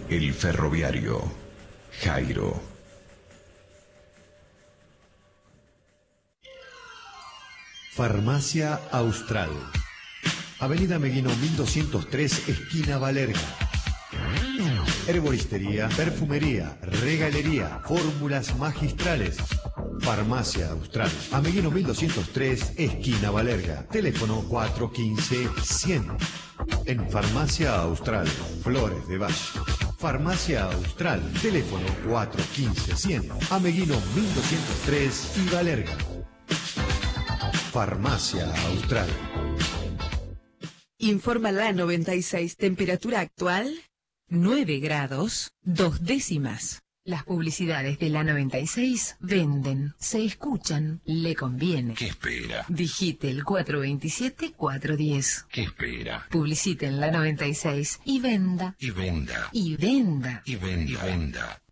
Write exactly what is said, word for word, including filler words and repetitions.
El ferroviario, Jairo. Farmacia Austral. Avenida Meguino mil doscientos tres, esquina Valerga. Herboristería, perfumería, regalería, fórmulas magistrales. Farmacia Austral. Meguino mil doscientos tres, esquina Valerga. Teléfono cuatro uno cinco, cien. En Farmacia Austral, Flores de Valle. Farmacia Austral. Teléfono cuatro uno cinco, cien. Meguino mil doscientos tres y Valerga. Farmacia Austral. Informa la noventa y seis. Temperatura actual, nueve grados, dos décimas. Las publicidades de la noventa y seis venden, se escuchan, le conviene. ¿Qué espera? Digite el cuatro veintisiete, cuatro diez. ¿Qué espera? Publicite en la noventa y seis y venda. Y venda. Y venda. Y venda. Y venda.